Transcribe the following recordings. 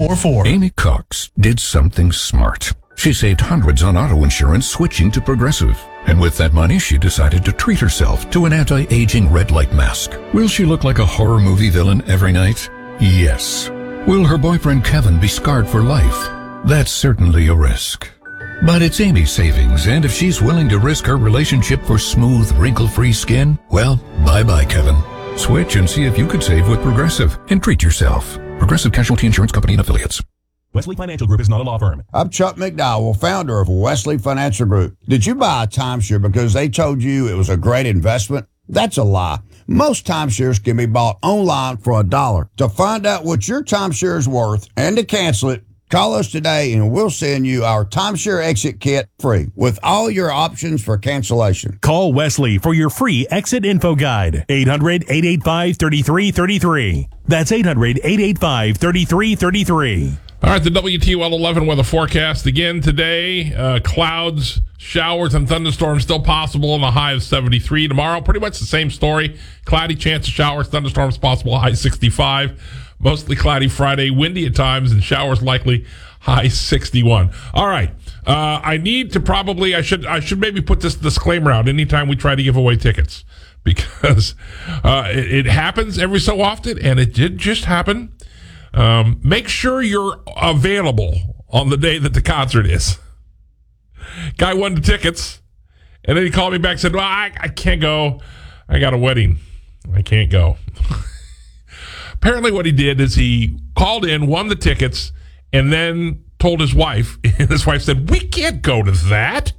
888-342-1044. Amy Cox did something smart. She saved hundreds on auto insurance switching to Progressive. And with that money, she decided to treat herself to an anti-aging red light mask. Will she look like a horror movie villain every night? Yes. Will her boyfriend Kevin be scarred for life? That's certainly a risk. But it's Amy's savings, and if she's willing to risk her relationship for smooth, wrinkle-free skin, well, bye-bye, Kevin. Switch and see if you could save with Progressive and treat yourself. Progressive Casualty Insurance Company and Affiliates. Wesley Financial Group is not a law firm. I'm Chuck McDowell, founder of Wesley Financial Group. Did you buy a timeshare because they told you it was a great investment? That's a lie. Most timeshares can be bought online for $1. To find out what your timeshare is worth and to cancel it, call us today and we'll send you our timeshare exit kit free with all your options for cancellation. Call Wesley for your free exit info guide. 800-885-3333. That's 800-885-3333. All right, the WTOL 11 weather forecast again today. Clouds, showers, and thunderstorms still possible in the high of 73. Tomorrow, pretty much the same story. Cloudy, chance of showers, thunderstorms possible, high 65. Mostly cloudy Friday, windy at times, and showers likely, high 61. All right, I should maybe put this disclaimer out anytime we try to give away tickets, because it happens every so often, and it did just happen. Make sure you're available on the day that the concert is. Guy won the tickets, and then he called me back and said, well, I can't go. I got a wedding. I can't go. Apparently what he did is he called in, won the tickets, and then told his wife, and his wife said, we can't go to that.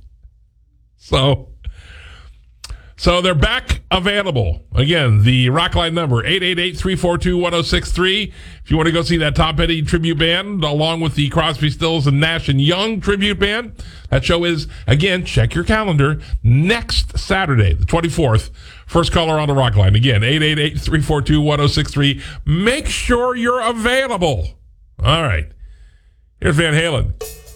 So they're back available. Again, the Rockline number, 888-342-1063. If you want to go see that Tom Petty tribute band, along with the Crosby, Stills, and Nash and Young tribute band, that show is, again, check your calendar, next Saturday, the 24th. First caller on the Rockline. Again, 888-342-1063. Make sure you're available. All right. Here's Van Halen.